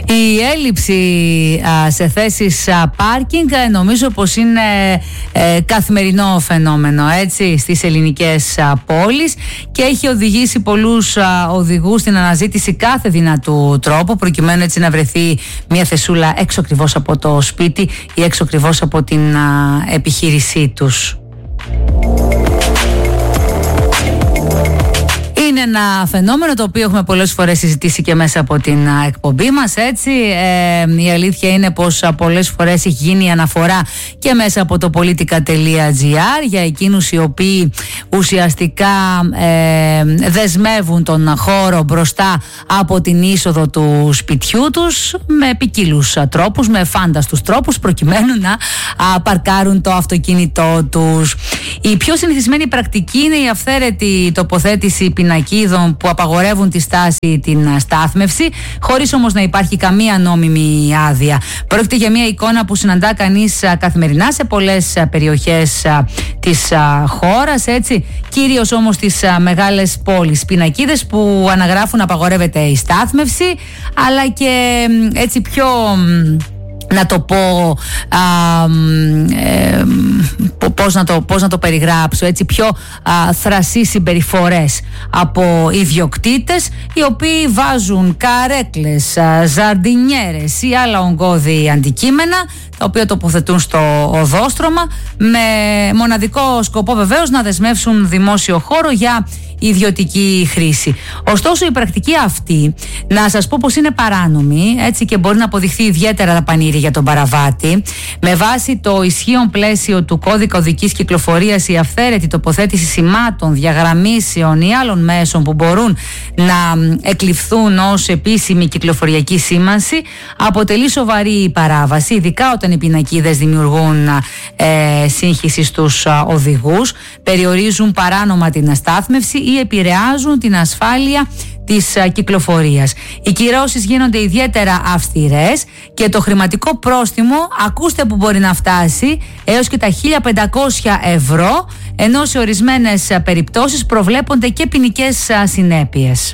Η έλλειψη σε θέσεις πάρκινγκ νομίζω πως είναι καθημερινό φαινόμενο, έτσι, στις ελληνικές πόλεις, και έχει οδηγήσει πολλούς οδηγούς στην αναζήτηση κάθε δυνατού τρόπου προκειμένου έτσι να βρεθεί μια θεσούλα έξω ακριβώς από το σπίτι ή έξω ακριβώς από την επιχείρησή τους. Είναι ένα φαινόμενο το οποίο έχουμε πολλές φορές συζητήσει και μέσα από την εκπομπή μας, έτσι. Η αλήθεια είναι πως πολλές φορές έχει γίνει αναφορά και μέσα από το politica.gr για εκείνους οι οποίοι ουσιαστικά δεσμεύουν τον χώρο μπροστά από την είσοδο του σπιτιού τους με ποικίλους τρόπους, με φάνταστους τρόπους προκειμένου να παρκάρουν το αυτοκίνητό τους. Η πιο συνηθισμένη πρακτική είναι η αυθαίρετη τοποθέτηση πινακίδων που απαγορεύουν τη στάση, την στάθμευση, χωρίς όμως να υπάρχει καμία νόμιμη άδεια. Πρόκειται για μια εικόνα που συναντά κανείς καθημερινά σε πολλές περιοχές της χώρας, έτσι, κυρίως όμως στις μεγάλες πόλεις. Πινακίδες που αναγράφουν απαγορεύεται η στάθμευση, αλλά και έτσι πιο... να το πω, πώς να το περιγράψω, έτσι, πιο θρασί συμπεριφορές από ιδιοκτήτες οι οποίοι βάζουν καρέκλες, ζαρντινιέρες ή άλλα ογκώδη αντικείμενα, τα οποία τοποθετούν στο οδόστρωμα με μοναδικό σκοπό βεβαίως να δεσμεύσουν δημόσιο χώρο για ιδιωτική χρήση. Ωστόσο η πρακτική αυτή, να σας πω πως είναι παράνομη, έτσι, και μπορεί να αποδειχθεί ιδιαίτερα δαπανήρη για τον παραβάτη. Με βάση το ισχύον πλαίσιο του κώδικα οδικής κυκλοφορίας, η αυθαίρετη τοποθέτηση σημάτων, διαγραμμίσεων ή άλλων μέσων που μπορούν να εκλειφθούν ως επίσημη κυκλοφοριακή σήμανση αποτελεί σοβαρή παράβαση, ειδικά όταν οι πινακίδες δημιουργούν σύγχυση στους οδηγούς, περιορίζουν παράνομα την στάθμευση ή επηρεάζουν την ασφάλεια της κυκλοφορίας. Οι κυρώσεις γίνονται ιδιαίτερα αυστηρές και το χρηματικό πρόστιμο, ακούστε που μπορεί να φτάσει, έως και τα 1.500 ευρώ, ενώ σε ορισμένες περιπτώσεις προβλέπονται και ποινικές συνέπειες.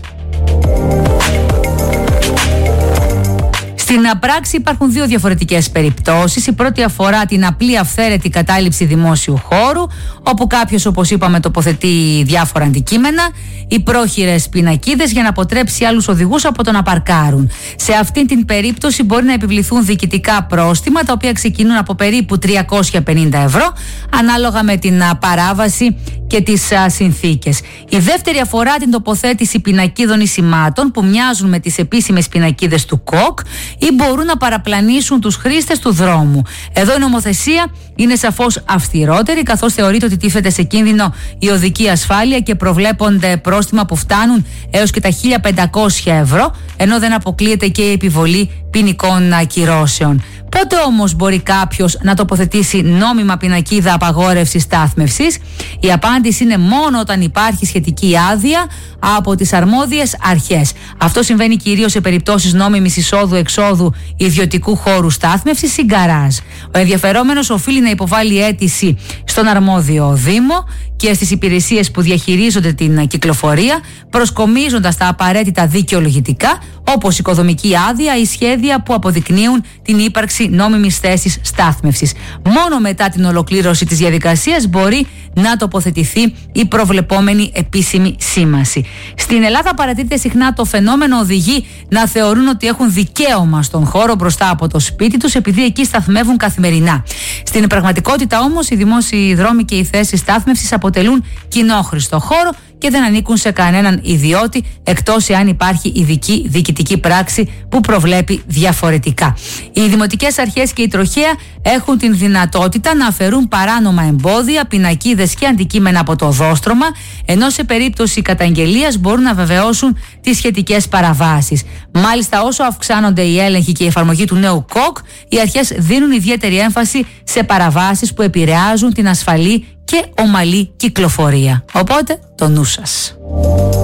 Στην πράξη υπάρχουν δύο διαφορετικές περιπτώσεις. Η πρώτη αφορά την απλή αυθαίρετη κατάληψη δημόσιου χώρου, όπου κάποιος, όπως είπαμε, τοποθετεί διάφορα αντικείμενα ή πρόχειρες πινακίδες για να αποτρέψει άλλους οδηγούς από το να παρκάρουν. Σε αυτήν την περίπτωση μπορεί να επιβληθούν διοικητικά πρόστιμα, τα οποία ξεκινούν από περίπου 350 ευρώ, ανάλογα με την παράβαση και τις συνθήκες. Η δεύτερη αφορά την τοποθέτηση πινακίδων ή σημάτων που μοιάζουν με τις επίσημες πινακίδες του ΚΟΚ ή μπορούν να παραπλανήσουν τους χρήστες του δρόμου. Εδώ η νομοθεσία είναι σαφώς αυστηρότερη, καθώς θεωρείται ότι τίθεται σε κίνδυνο η οδική ασφάλεια και προβλέπονται πρόστιμα που φτάνουν έως και τα 1.500 ευρώ, ενώ δεν αποκλείεται και η επιβολή ποινικών ακυρώσεων. Πότε όμως μπορεί κάποιος να τοποθετήσει νόμιμα πινακίδα απαγόρευσης στάθμευσης? Η απάντηση είναι μόνο όταν υπάρχει σχετική άδεια από τις αρμόδιες αρχές. Αυτό συμβαίνει κυρίως σε περιπτώσεις νόμιμης εισόδου-εξόδου ιδιωτικού χώρου στάθμευσης ή γκαράζ. Ο ενδιαφερόμενος οφείλει να υποβάλει αίτηση στον αρμόδιο Δήμο και στις υπηρεσίες που διαχειρίζονται την κυκλοφορία, προσκομίζοντας τα απαραίτητα δικαιολογητικά, όπως οικοδομική άδεια ή σχέδια που αποδεικνύουν την ύπαρξη νόμιμης θέσης στάθμευσης. Μόνο μετά την ολοκλήρωση της διαδικασίας μπορεί να τοποθετηθεί η προβλεπόμενη επίσημη σήμανση. Στην Ελλάδα παρατηρείται συχνά το φαινόμενο οδηγοί να θεωρούν ότι έχουν δικαίωμα στον χώρο μπροστά από το σπίτι τους, επειδή εκεί σταθμεύουν καθημερινά. Στην πραγματικότητα όμως οι δημόσιοι δρόμοι και οι θέσεις στάθμευσης αποτελούν κοινόχρηστο χώρο και δεν ανήκουν σε κανέναν ιδιώτη, εκτός εάν υπάρχει ειδική διοικητική πράξη που προβλέπει διαφορετικά. Οι δημοτικές αρχές και η τροχέα έχουν την δυνατότητα να αφαιρούν παράνομα εμπόδια, πινακίδες και αντικείμενα από το οδόστρωμα, ενώ σε περίπτωση καταγγελίας μπορούν να βεβαιώσουν τις σχετικές παραβάσεις. Μάλιστα, όσο αυξάνονται οι έλεγχοι και η εφαρμογή του νέου ΚΟΚ, οι αρχές δίνουν ιδιαίτερη έμφαση σε παραβάσεις που επηρεάζουν την ασφαλή και ομαλή κυκλοφορία. Οπότε, το νου σας.